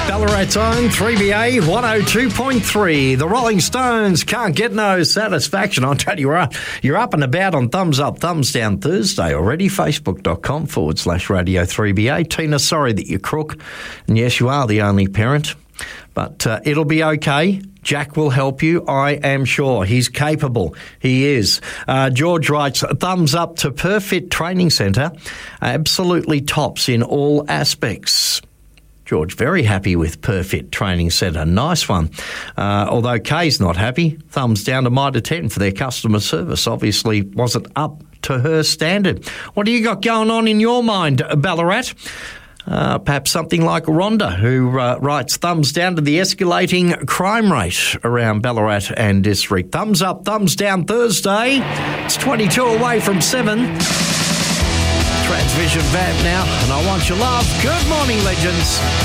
Ballarat's own 3BA 102.3. The Rolling Stones can't get no satisfaction. I'll tell you what, you're up and about on Thumbs Up, Thumbs Down Thursday already. Facebook.com/Radio 3BA. Tina, sorry that you're crook. And yes, you are the only parent. But it'll be okay. Jack will help you, I am sure. He's capable. He is. George writes, thumbs up to Perfit Training Centre. Absolutely tops in all aspects. George, very happy with Perfit Training Centre. Nice one. Although Kay's not happy, thumbs down to Mitre 10 for their customer service. Obviously wasn't up to her standard. What do you got going on in your mind, Ballarat? Perhaps something like Rhonda, who writes, thumbs down to the escalating crime rate around Ballarat and district. Thumbs up, thumbs down Thursday. It's 22 away from 7. Transvision Vamp now, and I want your love. Good morning, legends.